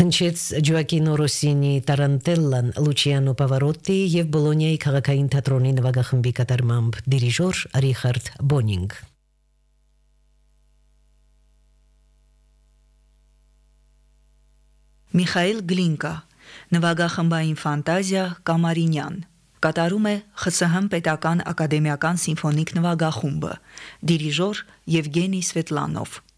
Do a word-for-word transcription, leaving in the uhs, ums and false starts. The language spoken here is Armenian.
Հնչեց Ջոակինո Ռոսինի Տարանտելլան, Լուչիանո Պավարոտի եւ Բոլոնիայի քաղաքային թատրոնի նվագախմբի կատարմամբ դիրիժոր Ռիխարդ Բոնինգ։ Միխայել Գլինկա, նվագախմբային ֆանտազիա Կամարինյան, կատարում է ԽՍՀՄ պետական ակադեմիական սիմֆոնիկ նվագախումբը, դիրիժոր Եվգենի Սվետլանով։